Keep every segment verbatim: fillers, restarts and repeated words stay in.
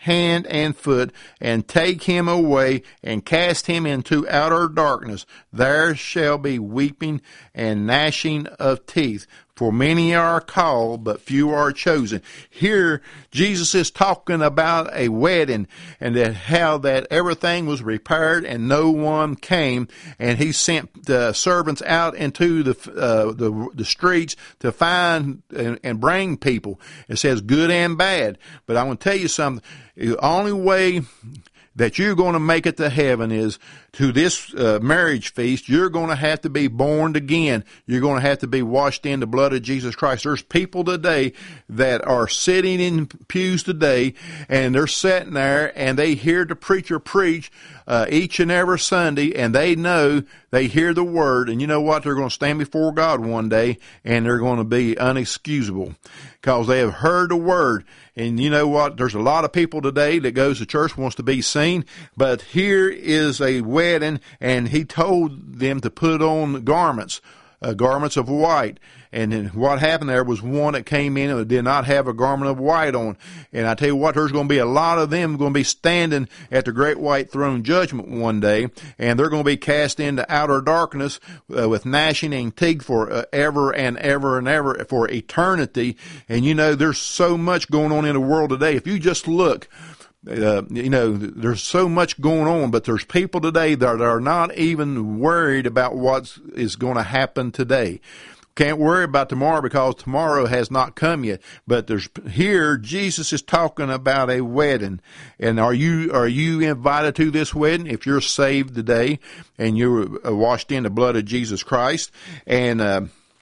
hand and foot, and take him away, and cast him into outer darkness. There shall be weeping and gnashing of teeth. For many are called, but few are chosen. Here, Jesus is talking about a wedding, and that how that everything was repaired and no one came, and he sent the servants out into the uh, the, the streets to find and, and bring people. It says good and bad. But I want to tell you something. The only way that you're going to make it to heaven is to this uh, marriage feast. You're going to have to be born again. You're going to have to be washed in the blood of Jesus Christ. There's people today that are sitting in pews today, and they're sitting there, and they hear the preacher preach uh, each and every Sunday, and they know, they hear the word, and you know what? They're going to stand before God one day, and they're going to be unexcusable because they have heard the word. And you know what? There's a lot of people today that goes to church, wants to be seen, but here is a wedding, and he told them to put on garments, uh, garments of white. And then what happened there was one that came in and did not have a garment of white on. And I tell you what, there's going to be a lot of them going to be standing at the great white throne judgment one day, and they're going to be cast into outer darkness uh, with gnashing and teeth for uh, ever and ever and ever, for eternity. And you know, there's so much going on in the world today. If you just look, Uh, you know, there's so much going on, but there's people today that are not even worried about what is going to happen today. Can't worry about tomorrow because tomorrow has not come yet. But there's here, Jesus is talking about a wedding. And are you, are you invited to this wedding? If you're saved today and you're washed in the blood of Jesus Christ and, uh,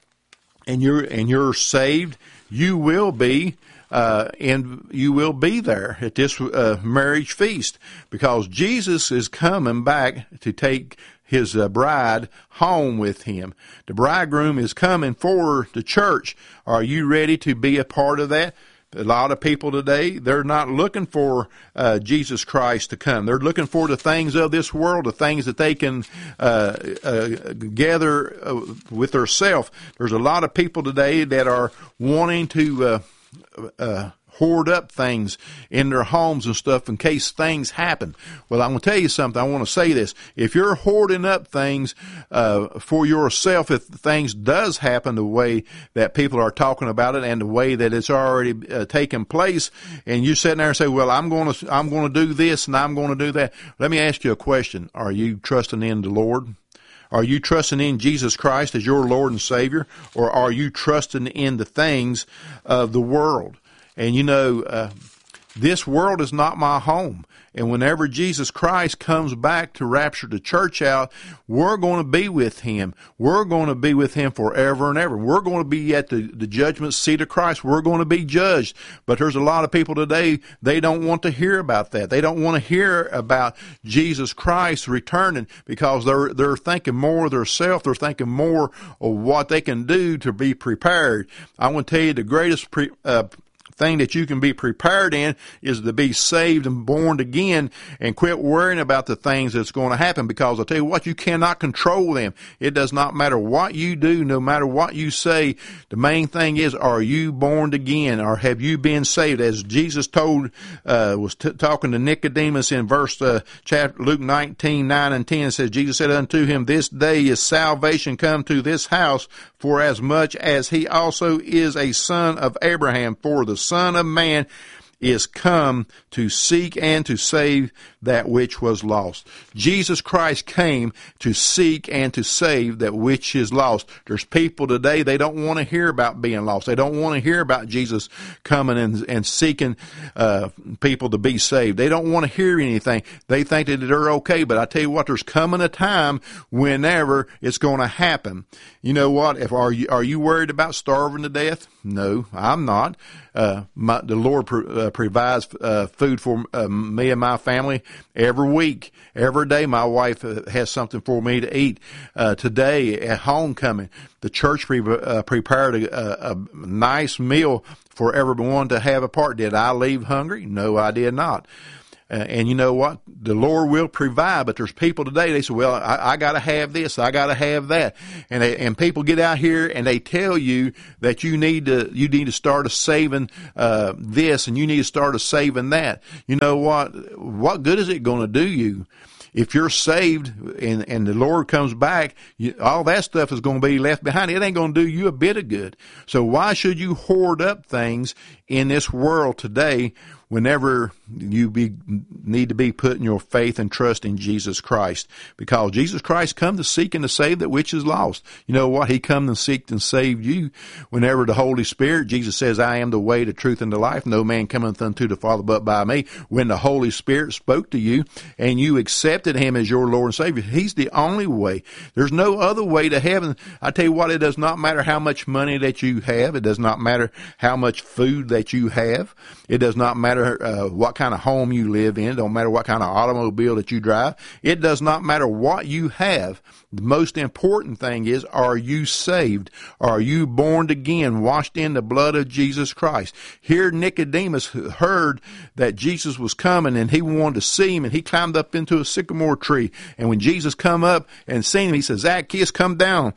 and you're, and you're saved, you will be Uh, and you will be there at this uh, marriage feast because Jesus is coming back to take his uh, bride home with him. The bridegroom is coming for the church. Are you ready to be a part of that? A lot of people today, they're not looking for uh, Jesus Christ to come. They're looking for the things of this world, the things that they can uh, uh, gather uh, with themselves. There's a lot of people today that are wanting to uh, Uh, hoard up things in their homes and stuff in case things happen. Well, I'm going to tell you something. I want to say this. If you're hoarding up things uh, for yourself, if things does happen the way that people are talking about it and the way that it's already uh, taken place, and you sit there and say, well, I'm going to, I'm going to do this and I'm going to do that. Let me ask you a question. Are you trusting in the Lord? Are you trusting in Jesus Christ as your Lord and Savior, or are you trusting in the things of the world? And you know, uh, this world is not my home. And whenever Jesus Christ comes back to rapture the church out, we're going to be with him. We're going to be with him forever and ever. We're going to be at the, the judgment seat of Christ. We're going to be judged. But there's a lot of people today, they don't want to hear about that. They don't want to hear about Jesus Christ returning because they're, they're thinking more of themselves. They're thinking more of what they can do to be prepared. I want to tell you the greatest pre, uh, thing that you can be prepared in is to be saved and born again and quit worrying about the things that's going to happen, because I'll tell you what, you cannot control them. It does not matter what you do, no matter what you say. The main thing is, are you born again, or have you been saved? As Jesus told, uh, was t- talking to Nicodemus in verse, uh, chapter, Luke nineteen, nine and ten, it says, Jesus said unto him, this day is salvation come to this house, for as much as he also is a son of Abraham, for the Son of Man is come to seek and to save that which was lost. Jesus Christ came to seek and to save that which is lost. There's people today, they don't want to hear about being lost. They don't want to hear about Jesus coming and, and seeking uh, people to be saved. They don't want to hear anything. They think that they're okay, but I tell you what, there's coming a time whenever it's going to happen. You know what? If are you are you worried about starving to death? No, I'm not. Uh, my, the Lord pro, uh, provides uh, food for uh, me and my family every week, every day. My wife uh, has something for me to eat. Uh, today at homecoming, the church pre- uh, prepared a, a, a nice meal for everyone to have a part. Did I leave hungry? No, I did not. Uh, and you know what? The Lord will provide, but there's people today, they say, well, I, I got to have this, I got to have that. And they, and people get out here and they tell you that you need to, you need to start a saving, uh, this and you need to start a saving that. You know what? What good is it going to do you? If you're saved and, and the Lord comes back, you, all that stuff is going to be left behind. It ain't going to do you a bit of good. So why should you hoard up things in this world today whenever you be, need to be putting your faith and trust in Jesus Christ? Because Jesus Christ come to seek and to save that which is lost. You know what? He come to seek and save you. Whenever the Holy Spirit, Jesus says, I am the way, the truth, and the life. No man cometh unto the Father but by me. When the Holy Spirit spoke to you and you accepted Him as your Lord and Savior, He's the only way. There's no other way to heaven. I tell you what, it does not matter how much money that you have. It does not matter how much food that you have. It does not matter Uh, what kind of home you live in. It don't matter what kind of automobile that you drive. It does not matter what you have. The most important thing is, are you saved? Are you born again, washed in the blood of Jesus Christ? Here Nicodemus heard that Jesus was coming and he wanted to see him, and he climbed up into a sycamore tree. And when Jesus come up and seen him, he says, Zacchaeus, come down.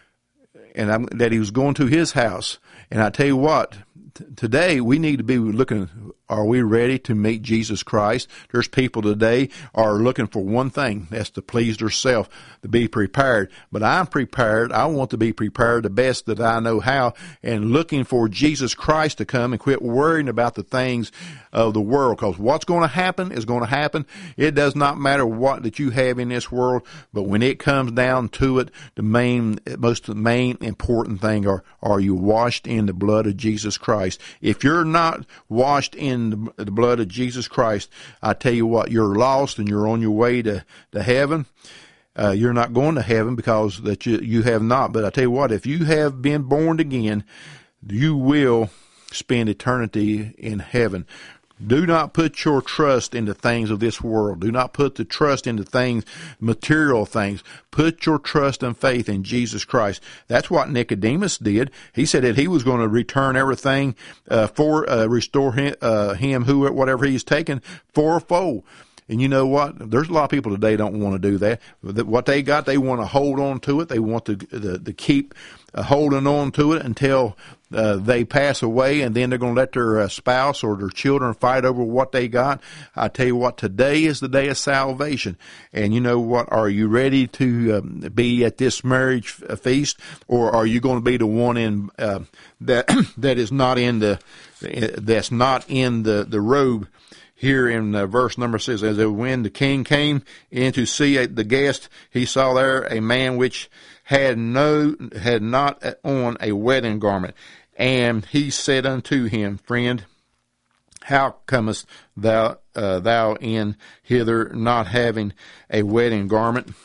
And I'm, that he was going to his house. And I tell you what, today we need to be looking, are we ready to meet Jesus Christ? There's people today are looking for one thing, that's to please themselves, to be prepared. But I'm prepared. I want to be prepared the best that I know how, and looking for Jesus Christ to come and quit worrying about the things of the world, because what's going to happen is going to happen. It does not matter what that you have in this world, but when it comes down to it, the main, most the main important thing are, are you washed in the blood of Jesus Christ? If you're not washed in the blood of Jesus Christ, I tell you what, you're lost and you're on your way to, to heaven. Uh, you're not going to heaven because that you, you have not. But I tell you what, if you have been born again, you will spend eternity in heaven. Do not put your trust into things of this world. Do not put the trust into things, material things. Put your trust and faith in Jesus Christ. That's what Nicodemus did. He said that he was going to return everything uh, for, uh, restore him, uh, him who, whatever he's taken, fourfold. And you know what? There's a lot of people today don't want to do that. What they got, they want to hold on to it. They want to, to, to keep uh, holding on to it until uh, they pass away, and then they're going to let their uh, spouse or their children fight over what they got. I tell you what, today is the day of salvation. And you know what? Are you ready to um, be at this marriage feast, or are you going to be the one in uh, that that is not in the that's not in the the robe? Here in uh, verse number says, as when the king came in to see the guest, he saw there a man which had no, had not on a wedding garment. And he said unto him, Friend, how comest thou, uh, thou in hither not having a wedding garment?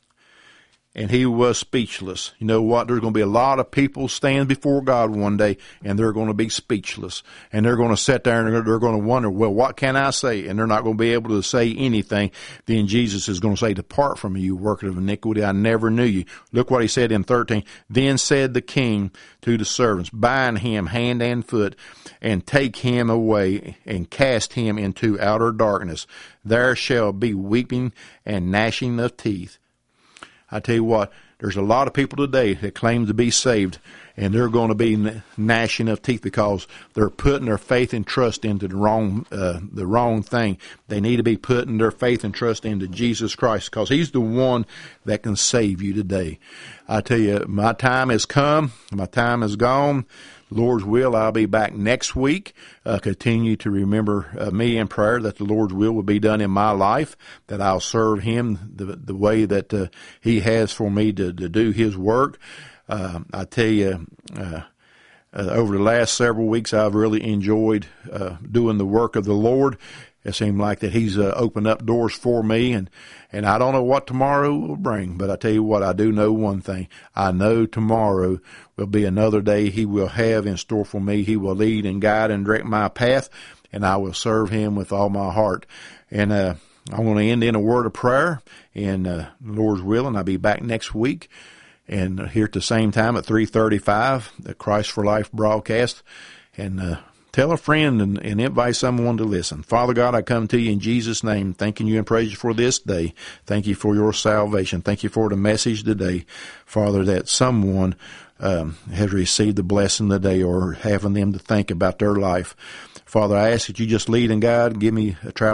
And he was speechless. You know what? There's going to be a lot of people stand before God one day, and they're going to be speechless. And they're going to sit there and they're going to wonder, well, what can I say? And they're not going to be able to say anything. Then Jesus is going to say, Depart from me, you worker of iniquity. I never knew you. Look what he said in thirteen. Then said the king to the servants, Bind him hand and foot, and take him away, and cast him into outer darkness. There shall be weeping and gnashing of teeth. I tell you what, there's a lot of people today that claim to be saved, and they're going to be gnashing of teeth because they're putting their faith and trust into the wrong, uh, the wrong thing. They need to be putting their faith and trust into Jesus Christ, because He's the one that can save you today. I tell you, my time has come, my time is gone. Lord's will, I'll be back next week. Uh, continue to remember uh, me in prayer that the Lord's will will be done in my life, that I'll serve Him the, the way that uh, He has for me to, to do His work. Uh, I tell you, uh, uh, over the last several weeks, I've really enjoyed uh, doing the work of the Lord. It seemed like that He's uh, opened up doors for me, and, and I don't know what tomorrow will bring, but I tell you what, I do know one thing. I know tomorrow will be another day He will have in store for me. He will lead and guide and direct my path, and I will serve Him with all my heart. And uh, I want to end in a word of prayer, and uh, the Lord's willing, I'll be back next week, and here at the same time at three thirty-five, the Christ for Life broadcast, and uh, tell a friend and, and invite someone to listen. Father God, I come to you in Jesus' name, thanking you and praise you for this day. Thank you for your salvation. Thank you for the message today, Father, that someone um, has received the blessing today, or having them to think about their life. Father, I ask that you just lead and guide, give me a travel